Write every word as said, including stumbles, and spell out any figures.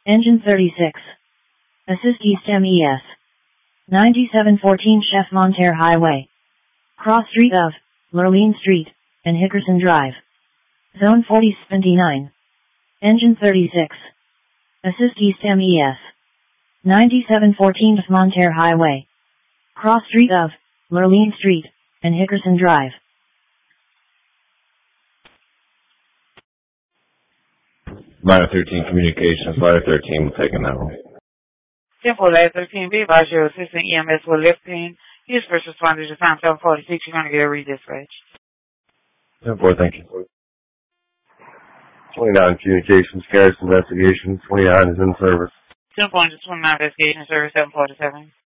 Engine thirty-six. Assist East M E S. ninety-seven fourteen Chef Monterre Highway. Cross street of Lurleen Street and Hickerson Drive. Zone forty seventy-nine. Engine thirty-six. Assist East M E S. ninety-seven fourteen Monterre Highway. Cross street of Lurleen Street and Hickerson Drive. Ladder thirteen Communications, Ladder thirteen taking that one. ten four, Ladder thirteen, be advised your assistant E M S will lifting. Use first responders to time seven forty-six. You're going to get a redispatch. ten four, thank you. twenty-nine Communications, Garrison Investigation, twenty-nine is in service. ten four, twenty-nine Investigation Service seven forty-seven.